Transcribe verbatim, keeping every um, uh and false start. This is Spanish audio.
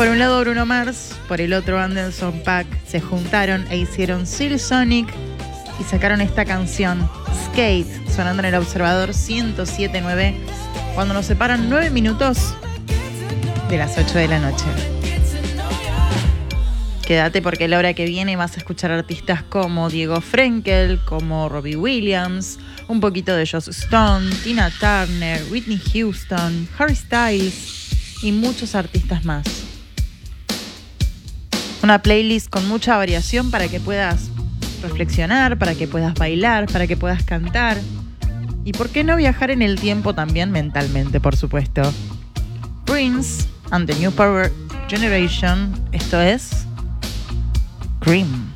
por un lado Bruno Mars, por el otro Anderson .Paak se juntaron e hicieron Silk Sonic y sacaron esta canción, Skate, sonando en el Observador ciento siete punto nueve, cuando nos separan nueve minutos de las ocho de la noche. Quédate porque la hora que viene vas a escuchar artistas como Diego Frenkel, como Robbie Williams, un poquito de Joss Stone, Tina Turner, Whitney Houston, Harry Styles y muchos artistas más. Una playlist con mucha variación para que puedas reflexionar, para que puedas bailar, para que puedas cantar y por qué no viajar en el tiempo también mentalmente, por supuesto. Prince and the New Power Generation, esto es Cream.